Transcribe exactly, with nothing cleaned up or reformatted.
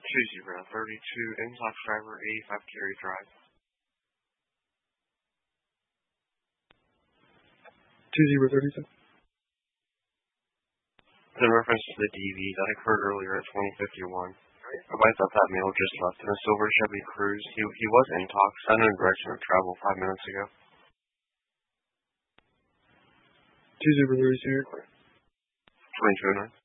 two zero thirty-two, Intox driver, eighty-five Cary Drive. two zero thirty-two. In reference to the D V that occurred earlier at twenty fifty-one, advise that that male just left in a silver Chevy Cruze. He, he was Intox, sent in direction of travel five minutes ago. two zero thirty-two. twenty-two oh nine.